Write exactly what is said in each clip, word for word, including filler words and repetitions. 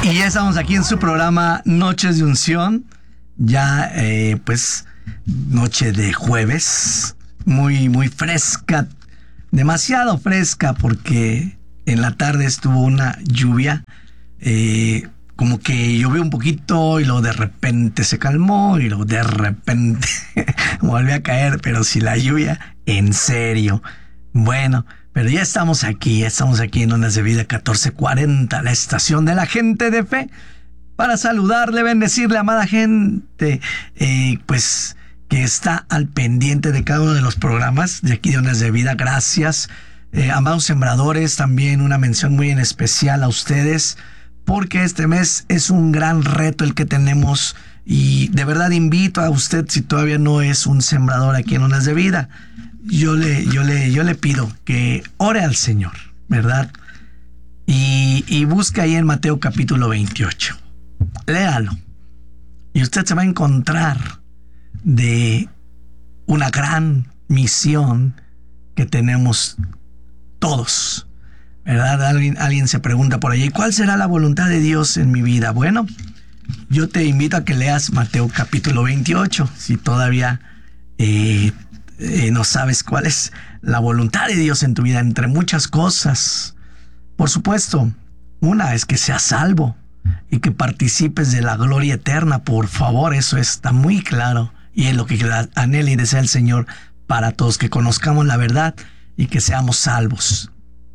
Y ya estamos aquí en su programa Noches de Unción, ya eh, pues noche de jueves, muy muy fresca, demasiado fresca porque en la tarde estuvo una lluvia, eh, como que llovió un poquito y luego de repente se calmó y luego de repente volvió a caer, pero si la lluvia, en serio. Bueno, pero ya estamos aquí, ya estamos aquí en Ondas de Vida catorce cuarenta, la estación de la gente de fe, para saludarle, bendecirle, amada gente, eh, pues que está al pendiente de cada uno de los programas de aquí de Ondas de Vida. Gracias, eh, amados sembradores, también una mención muy en especial a ustedes, porque este mes es un gran reto el que tenemos y de verdad invito a usted, si todavía no es un sembrador aquí en Ondas de Vida, yo le, yo le, yo le pido que ore al Señor, ¿verdad? Y, y busque ahí en Mateo capítulo veintiocho. Léalo. Y usted se va a encontrar de una gran misión que tenemos todos, ¿verdad? Alguien, alguien se pregunta por allí, ¿cuál será la voluntad de Dios en mi vida? Bueno, yo te invito a que leas Mateo capítulo veintiocho, si todavía eh, eh, no sabes cuál es la voluntad de Dios en tu vida, entre muchas cosas. Por supuesto, una es que seas salvo y que participes de la gloria eterna, por favor, eso está muy claro y es lo que anhela y desea el Señor para todos, que conozcamos la verdad y que seamos salvos.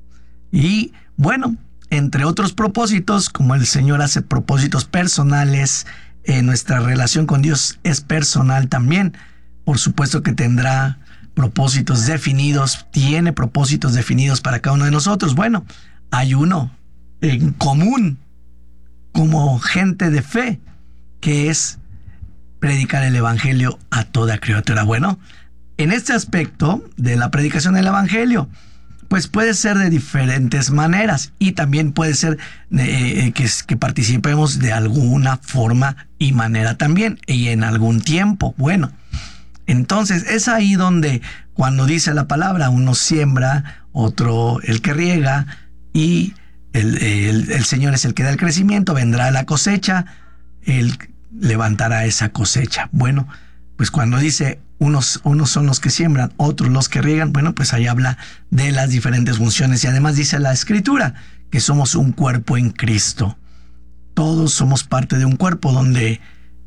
Y bueno, entre otros propósitos, como el Señor hace propósitos personales, eh, nuestra relación con Dios es personal también. Por supuesto que tendrá propósitos definidos, tiene propósitos definidos para cada uno de nosotros. Bueno, hay uno en común como gente de fe, que es predicar el Evangelio a toda criatura. Bueno, en este aspecto de la predicación del Evangelio, pues puede ser de diferentes maneras y también puede ser eh, que, que participemos de alguna forma y manera también y en algún tiempo. Bueno, entonces es ahí donde cuando dice la palabra, uno siembra, otro el que riega y el, el, el Señor es el que da el crecimiento, vendrá la cosecha, Él levantará esa cosecha. Bueno, pues cuando dice unos, unos son los que siembran, otros los que riegan, bueno, pues ahí habla de las diferentes funciones y además dice la Escritura que somos un cuerpo en Cristo. Todos somos parte de un cuerpo donde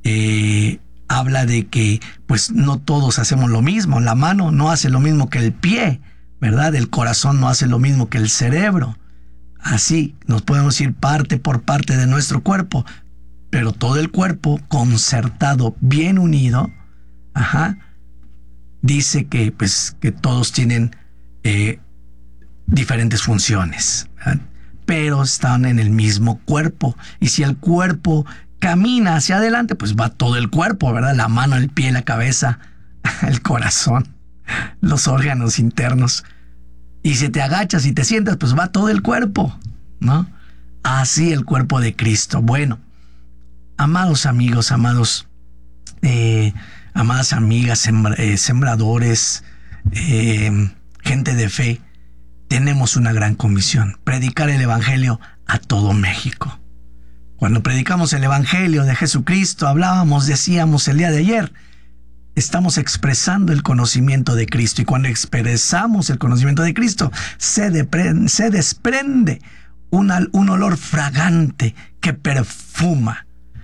eh, habla de que pues no todos hacemos lo mismo. La mano no hace lo mismo que el pie, ¿verdad? El corazón no hace lo mismo que el cerebro. Así nos podemos ir parte por parte de nuestro cuerpo, pero todo el cuerpo concertado, bien unido, ajá, dice que pues que todos tienen eh, diferentes funciones, ¿verdad? Pero están en el mismo cuerpo. Y si el cuerpo camina hacia adelante, pues va todo el cuerpo, ¿verdad? La mano, el pie, la cabeza, el corazón, los órganos internos. Y si te agachas y te sientas, pues va todo el cuerpo, ¿no? Así el cuerpo de Cristo. Bueno, amados amigos, amados, eh, amadas amigas, sembra, eh, sembradores, eh, gente de fe, tenemos una gran comisión: predicar el Evangelio a todo México. Cuando predicamos el Evangelio de Jesucristo, hablábamos, decíamos el día de ayer, estamos expresando el conocimiento de Cristo. Y cuando expresamos el conocimiento de Cristo, se, depre, se desprende una, un olor fragante que perfuma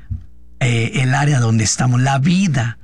eh, el área donde estamos, la vida.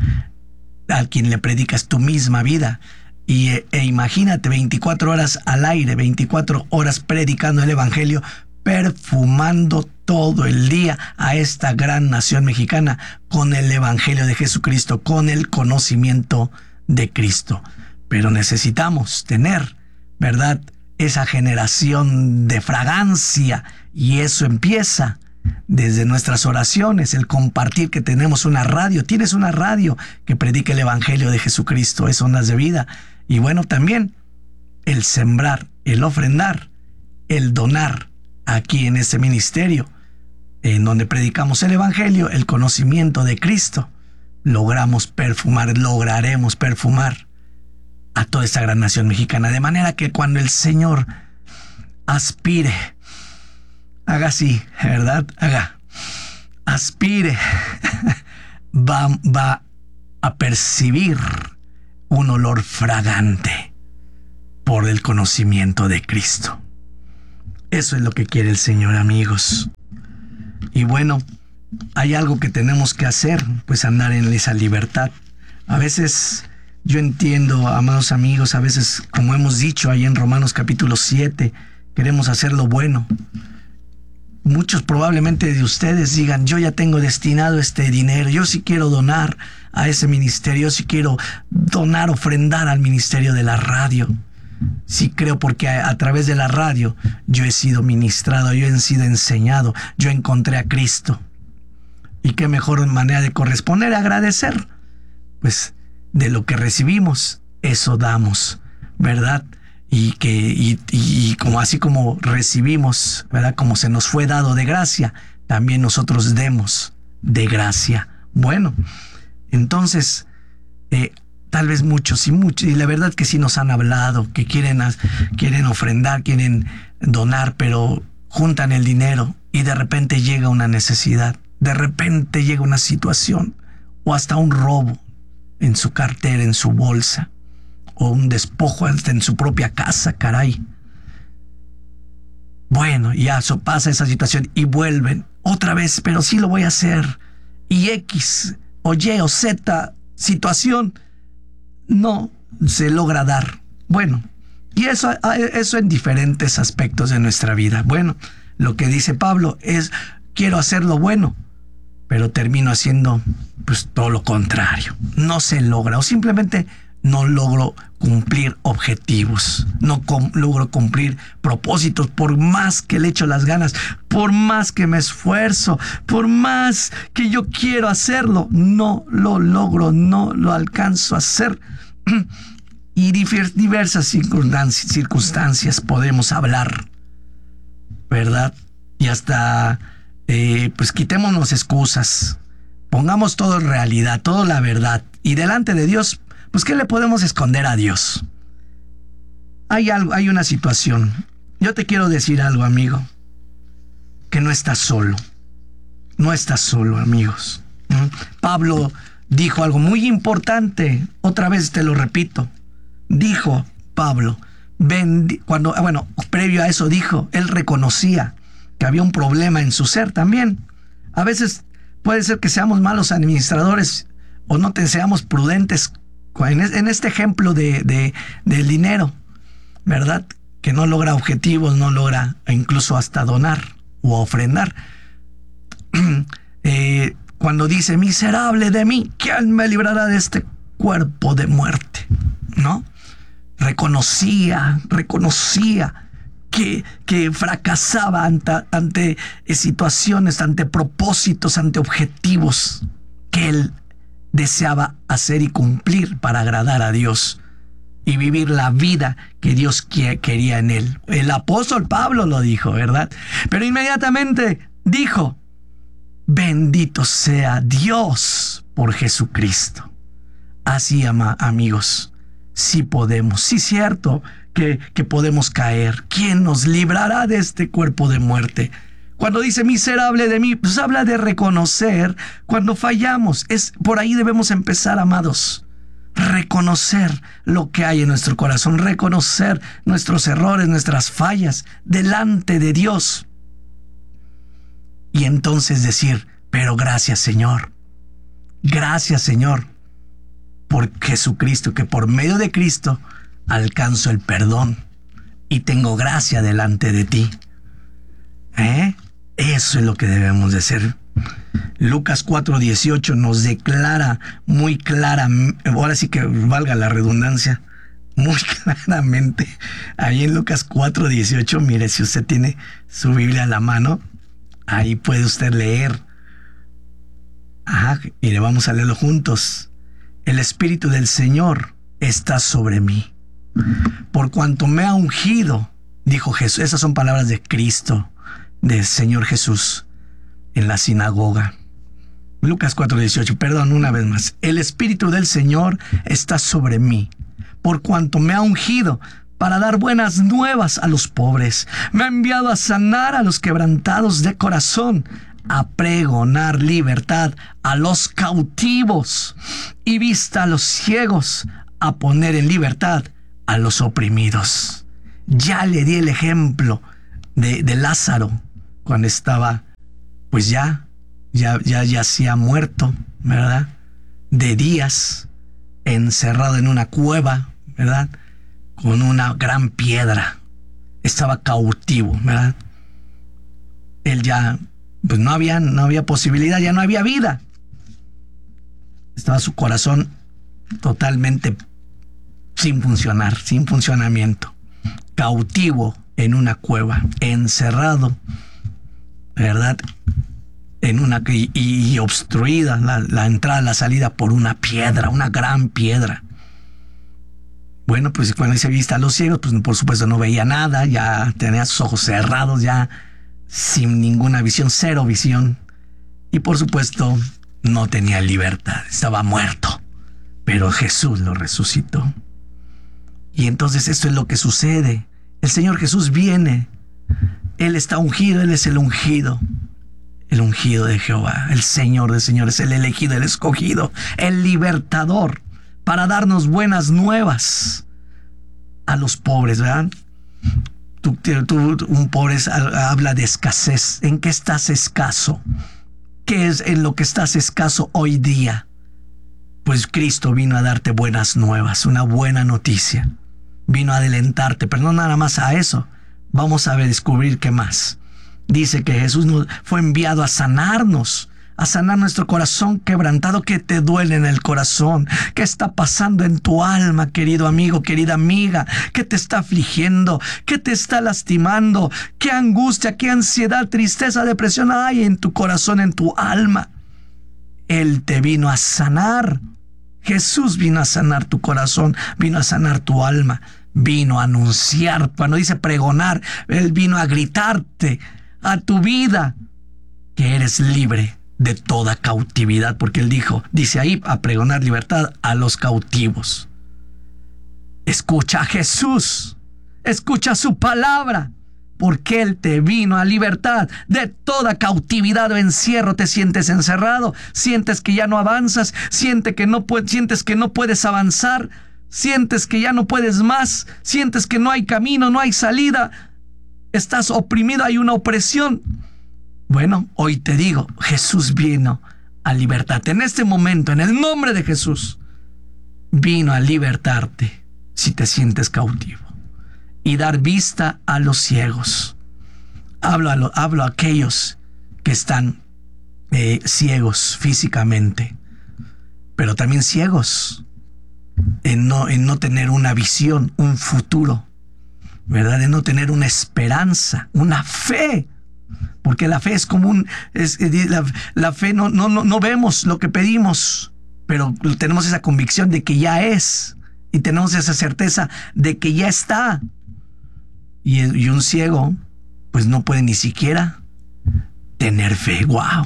A quien le predicas, tu misma vida. Y, e, e imagínate, veinticuatro horas al aire, veinticuatro horas predicando el Evangelio, perfumando todo el día a esta gran nación mexicana con el Evangelio de Jesucristo, con el conocimiento de Cristo. Pero necesitamos tener, ¿verdad?, esa generación de fragancia, y eso empieza desde nuestras oraciones, el compartir que tenemos una radio. Tienes una radio que predica el Evangelio de Jesucristo, es Ondas de Vida. Y bueno, también el sembrar, el ofrendar, el donar aquí en este ministerio, en donde predicamos el Evangelio, el conocimiento de Cristo. Logramos perfumar, lograremos perfumar a toda esta gran nación mexicana, de manera que cuando el Señor aspire, haga así, ¿verdad? Haga aspire va, va a percibir un olor fragante por el conocimiento de Cristo. Eso es lo que quiere el Señor, amigos. Y bueno, hay algo que tenemos que hacer, pues andar en esa libertad. A veces yo entiendo, amados amigos, a veces, como hemos dicho ahí en Romanos capítulo siete, queremos hacer lo bueno. Muchos probablemente de ustedes digan, yo ya tengo destinado este dinero, yo sí quiero donar a ese ministerio, yo sí quiero donar, ofrendar al ministerio de la radio. Sí creo, porque a, a través de la radio yo he sido ministrado, yo he sido enseñado, yo encontré a Cristo. Y qué mejor manera de corresponder, agradecer. Pues de lo que recibimos, eso damos, ¿verdad? Y que y, y, y como así como recibimos, ¿verdad? Como se nos fue dado de gracia, también nosotros demos de gracia. Bueno, entonces, eh, tal vez muchos y muchos, y la verdad que sí nos han hablado, que quieren, quieren ofrendar, quieren donar, pero juntan el dinero y de repente llega una necesidad, de repente llega una situación, o hasta un robo en su cartera, en su bolsa, o un despojo hasta en su propia casa, caray. Bueno, ya eso pasa esa situación y vuelven otra vez, pero sí lo voy a hacer. Y X o Y o Z situación no se logra dar. Bueno, y eso, eso en diferentes aspectos de nuestra vida. Bueno, lo que dice Pablo es, quiero hacer lo bueno, pero termino haciendo pues todo lo contrario. No se logra, o simplemente no logro cumplir objetivos, no com- logro cumplir propósitos, por más que le echo las ganas, por más que me esfuerzo, por más que yo quiero hacerlo, no lo logro, no lo alcanzo a hacer. Y diversas circunstancias, circunstancias podemos hablar, ¿verdad? Y hasta, eh, pues quitémonos excusas, pongamos todo en realidad, todo la verdad, y delante de Dios, pues ¿qué le podemos esconder a Dios? Hay algo, hay una situación. Yo te quiero decir algo, amigo, que no estás solo, no estás solo, amigos. ¿Mm? Pablo dijo algo muy importante, otra vez te lo repito, dijo Pablo, bendi- cuando, bueno, previo a eso dijo, él reconocía que había un problema en su ser también. A veces puede ser que seamos malos administradores o no te seamos prudentes en, es, en este ejemplo de, de, del dinero, ¿verdad? Que no logra objetivos, no logra incluso hasta donar o ofrendar. eh, Cuando dice, miserable de mí, ¿quién me librará de este cuerpo de muerte? ¿No? Reconocía, reconocía que, que fracasaba ante, ante situaciones, ante propósitos, ante objetivos que él deseaba hacer y cumplir para agradar a Dios y vivir la vida que Dios quería en él. El apóstol Pablo lo dijo, ¿verdad? Pero inmediatamente dijo, bendito sea Dios por Jesucristo. Así, ama, amigos, sí podemos, sí es cierto que, que podemos caer. ¿Quién nos librará de este cuerpo de muerte? Cuando dice miserable de mí, pues habla de reconocer cuando fallamos. Es, por ahí debemos empezar, amados. Reconocer lo que hay en nuestro corazón, reconocer nuestros errores, nuestras fallas delante de Dios. Y entonces decir, pero gracias, Señor. Gracias, Señor, por Jesucristo, que por medio de Cristo alcanzo el perdón y tengo gracia delante de ti. ¿Eh? Eso es lo que debemos de hacer. Lucas cuatro dieciocho nos declara muy clara, ahora sí que valga la redundancia, muy claramente, ahí en Lucas cuatro dieciocho, mire, si usted tiene su Biblia a la mano, ahí puede usted leer. Ajá, mire, vamos a leerlo juntos. El Espíritu del Señor está sobre mí, por cuanto me ha ungido, dijo Jesús. Esas son palabras de Cristo, del Señor Jesús, en la sinagoga. Lucas cuatro dieciocho, perdón, una vez más. El Espíritu del Señor está sobre mí, por cuanto me ha ungido para dar buenas nuevas a los pobres. Me ha enviado a sanar a los quebrantados de corazón, a pregonar libertad a los cautivos y vista a los ciegos, a poner en libertad a los oprimidos. Ya le di el ejemplo de, de Lázaro cuando estaba, pues ya, ya, ya yacía muerto, ¿verdad? De días, encerrado en una cueva, ¿verdad? Con una gran piedra. Estaba cautivo, ¿verdad? Él ya, pues no había, no había posibilidad, ya no había vida. Estaba su corazón totalmente sin funcionar, sin funcionamiento. Cautivo en una cueva, encerrado, ¿verdad? En una y, y obstruida la, la entrada, la salida por una piedra, una gran piedra. Bueno, pues cuando dice vista a los ciegos, pues por supuesto no veía nada, ya tenía sus ojos cerrados, ya sin ninguna visión, cero visión. Y por supuesto no tenía libertad, estaba muerto. Pero Jesús lo resucitó. Y entonces esto es lo que sucede. El Señor Jesús viene. Él está ungido, Él es el ungido. El ungido de Jehová, el Señor de señores, el elegido, el escogido, el libertador, para darnos buenas nuevas a los pobres, ¿verdad? Tú, tú, un pobre habla de escasez. ¿En qué estás escaso? ¿Qué es en lo que estás escaso hoy día? Pues Cristo vino a darte buenas nuevas, una buena noticia. Vino a adelantarte, pero no nada más a eso. Vamos a descubrir qué más. Dice que Jesús nos fue enviado a sanarnos, a sanar nuestro corazón quebrantado. Que te duele en el corazón, qué está pasando en tu alma, querido amigo, querida amiga, qué te está afligiendo, qué te está lastimando, qué angustia, qué ansiedad, tristeza, depresión hay en tu corazón, en tu alma. Él te vino a sanar. Jesús vino a sanar tu corazón, vino a sanar tu alma, vino a anunciar. Cuando dice pregonar, Él vino a gritarte a tu vida que eres libre de toda cautividad, porque Él dijo, dice ahí, a pregonar libertad a los cautivos. Escucha a Jesús, escucha su palabra, porque Él te vino a libertad de toda cautividad o encierro. Te sientes encerrado, sientes que ya no avanzas, sientes que no, sientes que no puedes avanzar, sientes que ya no puedes más, sientes que no hay camino, no hay salida, estás oprimido, hay una opresión. Bueno, hoy te digo, Jesús vino a libertarte. En este momento, en el nombre de Jesús, vino a libertarte si te sientes cautivo y dar vista a los ciegos. Hablo a, lo, hablo a aquellos que están eh, ciegos físicamente, pero también ciegos en no, en no tener una visión, un futuro, ¿verdad? En no tener una esperanza, una fe. Porque la fe es como un... Es, la, la fe no, no, no, no vemos lo que pedimos, pero tenemos esa convicción de que ya es. Y tenemos esa certeza de que ya está. Y, y un ciego, pues no puede ni siquiera tener fe. ¡Wow!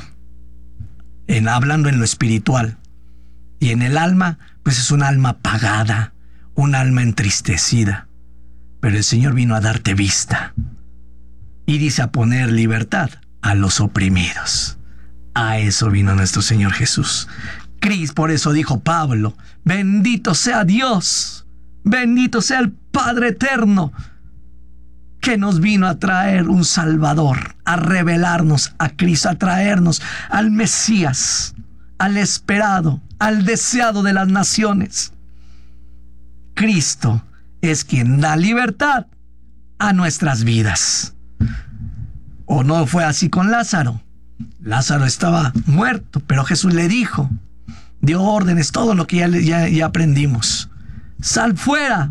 En, hablando en lo espiritual. Y en el alma, pues es un alma apagada, un alma entristecida. Pero el Señor vino a darte vista. Y dice a poner libertad a los oprimidos. A eso vino nuestro Señor Jesús. Cristo, por eso dijo Pablo, bendito sea Dios, bendito sea el Padre eterno, que nos vino a traer un Salvador, a revelarnos a Cristo, a traernos al Mesías, al esperado, al deseado de las naciones. Cristo es quien da libertad a nuestras vidas. ¿O no fue así con Lázaro? Lázaro estaba muerto, pero Jesús le dijo, dio órdenes, todo lo que ya, ya, ya aprendimos. Sal fuera.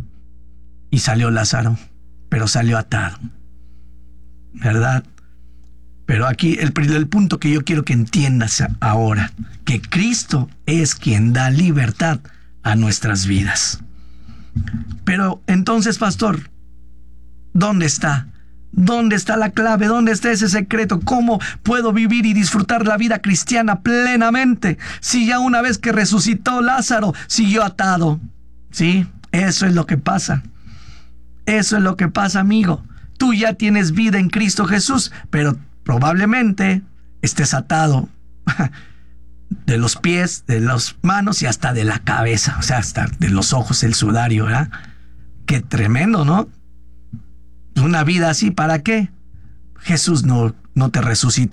Y salió Lázaro, pero salió atado, ¿verdad? Pero aquí el, el punto que yo quiero que entiendas ahora, que Cristo es quien da libertad a nuestras vidas. Pero entonces, pastor, ¿dónde está? ¿Dónde está la clave? ¿Dónde está ese secreto? ¿Cómo puedo vivir y disfrutar la vida cristiana plenamente si ya una vez que resucitó Lázaro siguió atado? Sí, eso es lo que pasa. Eso es lo que pasa, amigo. Tú ya tienes vida en Cristo Jesús, pero probablemente estés atado de los pies, de las manos y hasta de la cabeza, o sea, hasta de los ojos, el sudario, ¿verdad? Qué tremendo, ¿no? Una vida así, ¿para qué? Jesús no, no te resucitó